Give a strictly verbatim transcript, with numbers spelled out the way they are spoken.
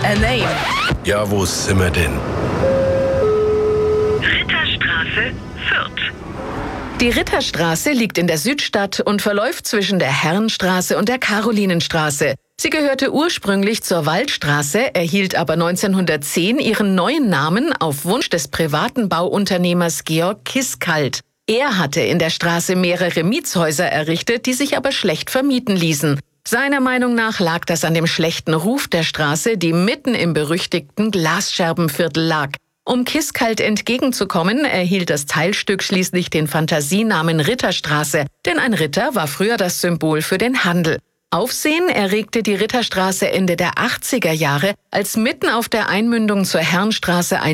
a name. Ja, wo sind wir denn? Ritterstraße, Fürth. Die Ritterstraße liegt in der Südstadt und verläuft zwischen der Herrenstraße und der Karolinenstraße. Sie gehörte ursprünglich zur Waldstraße, erhielt aber neunzehnhundertzehn ihren neuen Namen auf Wunsch des privaten Bauunternehmers Georg Kiskalt. Er hatte in der Straße mehrere Mietshäuser errichtet, die sich aber schlecht vermieten ließen. Seiner Meinung nach lag das an dem schlechten Ruf der Straße, die mitten im berüchtigten Glasscherbenviertel lag. Um Kiskalt entgegenzukommen, erhielt das Teilstück schließlich den Fantasienamen Ritterstraße, denn ein Ritter war früher das Symbol für den Handel. Aufsehen erregte die Ritterstraße Ende der achtziger Jahre, als mitten auf der Einmündung zur Herrenstraße ein